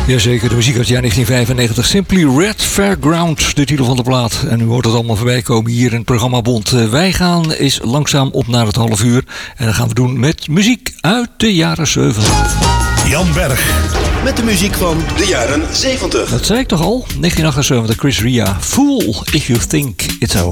Jazeker, de muziek uit het jaar 1995. Simply Red Fairground, de titel van de plaat. En u hoort het allemaal voorbij komen hier in het programma Bond. Wij gaan eens langzaam op naar het half uur. En dat gaan we doen met muziek uit de jaren 70. Jan Berg. Met de muziek van de jaren 70. Dat zei ik toch al? 1978, Chris Ria. Fool if you think it's over.